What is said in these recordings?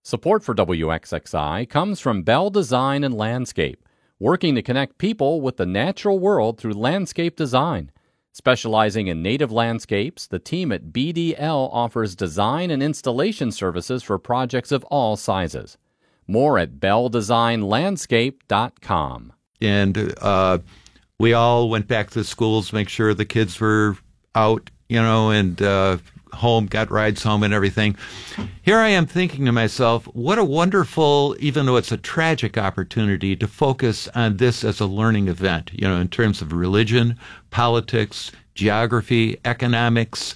Support for WXXI comes from Bell Design and Landscape, working to connect people with the natural world through landscape design. Specializing in native landscapes, the team at BDL offers design and installation services for projects of all sizes. More at belldesignlandscape.com. And we all went back to the schools, make sure the kids were out, and home, got rides home and everything. Here I am thinking to myself, what a wonderful, even though it's a tragic opportunity, to focus on this as a learning event, in terms of religion, politics, geography, economics,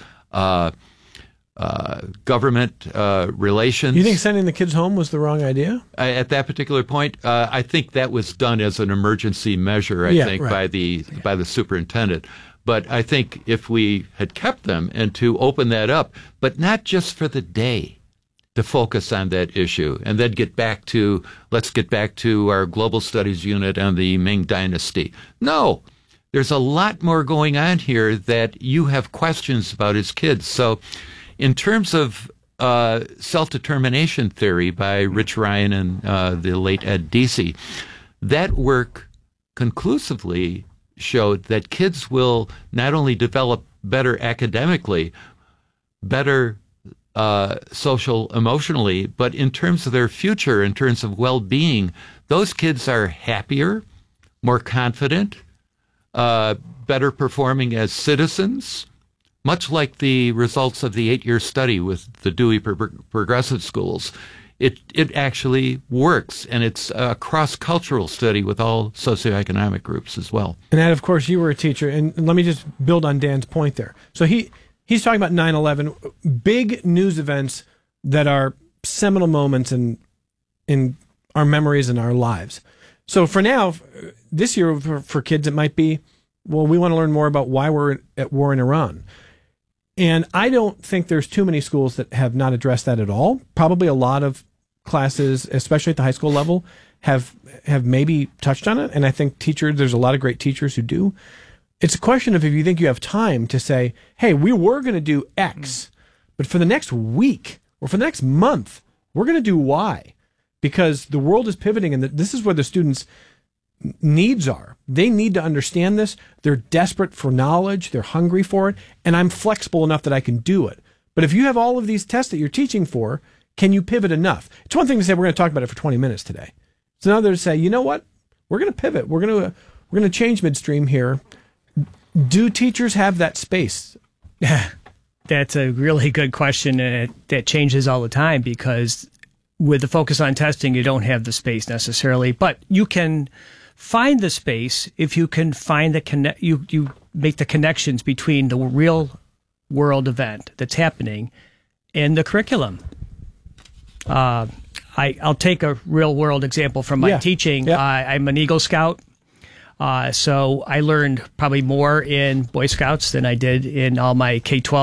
government relations. You think sending the kids home was the wrong idea? At that particular point, I think that was done as an emergency measure, by the superintendent. But I think if we had kept them and to open that up, but not just for the day, to focus on that issue, and then let's get back to our global studies unit on the Ming Dynasty. No, there's a lot more going on here that you have questions about as kids. So in terms of self-determination theory by Rich Ryan and the late Ed Deasy, that work conclusively showed that kids will not only develop better academically, better social emotionally, but in terms of their future, in terms of well-being, those kids are happier, more confident, better performing as citizens, much like the results of the 8-year study with the Dewey Progressive Schools. It actually works, and it's a cross-cultural study with all socioeconomic groups as well. And Ed, of course, you were a teacher, and let me just build on Dan's point there. So he's talking about 9/11, big news events that are seminal moments in our memories and our lives. So for now, this year for kids, it might be, well, we want to learn more about why we're at war in Iran. And I don't think there's too many schools that have not addressed that at all. Probably a lot of classes, especially at the high school level, have maybe touched on it. And I think there's a lot of great teachers who do. It's a question of if you think you have time to say, hey, we were going to do X, but for the next week or for the next month, we're going to do Y, because the world is pivoting, and this is where the students' needs are. They need to understand this. They're desperate for knowledge. They're hungry for it. And I'm flexible enough that I can do it. But if you have all of these tests that you're teaching for, can you pivot enough? It's one thing to say we're going to talk about it for 20 minutes today. It's another to say, you know what? We're going to pivot. We're going to change midstream here. Do teachers have that space? That's a really good question, and that changes all the time, because with the focus on testing, you don't have the space necessarily, but you can find the space if you can find you make the connections between the real world event that's happening and the curriculum. I'll take a real world example from my teaching. Yeah. I'm an Eagle Scout. So I learned probably more in Boy Scouts than I did in all my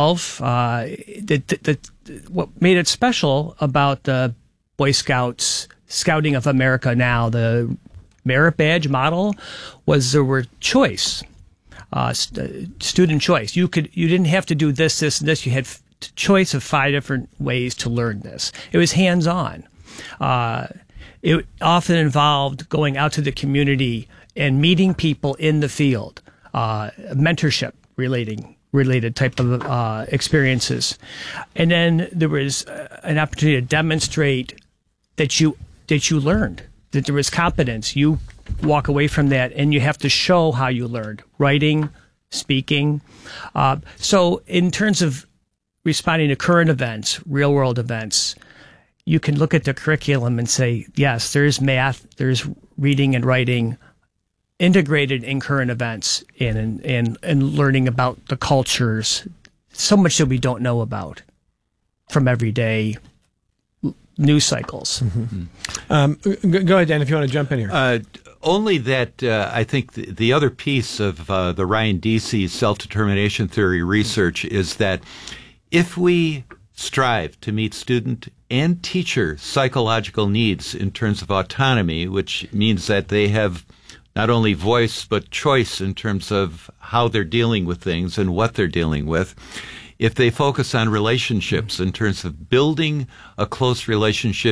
K-12. What made it special about the Boy Scouts Scouting of America now, the merit badge model, was there were choice, student choice. You didn't have to do this, this, and this. You had choice of 5 different ways to learn this. It was hands-on. It often involved going out to the community and meeting people in the field, mentorship related type of experiences. And then there was an opportunity to demonstrate that you learned, that there was competence. You walk away from that and you have to show how you learned, writing, speaking. So in terms of responding to current events, real world events, you can look at the curriculum and say, yes, there's math, there's reading and writing integrated in current events and learning about the cultures, so much that we don't know about from everyday news cycles. Mm-hmm. Go ahead, Dan, if you want to jump in here. Only that I think the other piece of the Ryan Deasy self-determination theory research is that if we strive to meet student and teacher psychological needs in terms of autonomy, which means that they have not only voice but choice in terms of how they're dealing with things and what they're dealing with, if they focus on relationships in terms of building a close relationship